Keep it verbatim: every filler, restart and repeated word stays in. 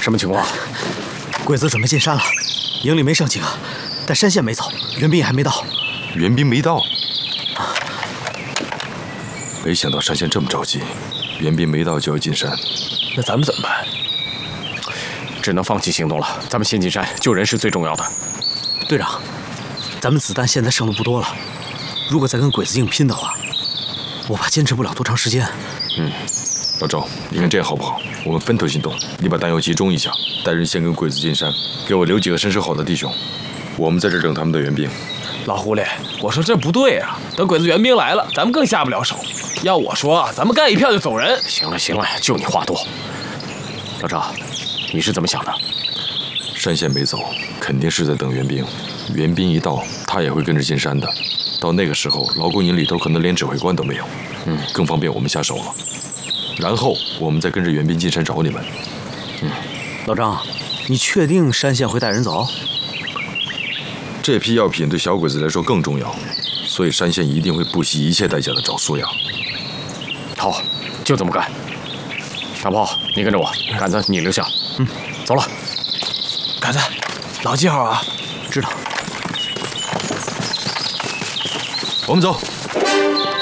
什么情况？ 鬼子准备进山了，营里没剩几个，但山线没走，援兵也还没到。 援兵没到，没想到山线这么着急，援兵没到就要进山。 那咱们怎么办？只能放弃行动了。咱们先进山，救人是最重要的。 队长，咱们子弹现在剩的不多了，如果再跟鬼子硬拼的话，我怕坚持不了多长时间。 嗯，老赵，你看这样好不好？我们分头行动，你把弹药集中一下，带人先跟鬼子进山，给我留几个身手好的弟兄，我们在这等他们的援兵。 老狐狸，我说这不对啊！等鬼子援兵来了，咱们更下不了手。要我说，咱们干一票就走人。行了行了，就你话多。老赵，你是怎么想的？ 山线没走，肯定是在等援兵。援兵一到，他也会跟着进山的。到那个时候，劳工营里头可能连指挥官都没有，嗯，更方便我们下手了。然后我们再跟着援兵进山找你们。 嗯，老张，你确定山线会带人走？ 这批药品对小鬼子来说更重要，所以山线一定会不惜一切代价的找苏雅。 好，就这么干。大炮，你跟着我，杆子你留下。嗯，走了。杆子，牢记好啊。 知道。 我们走。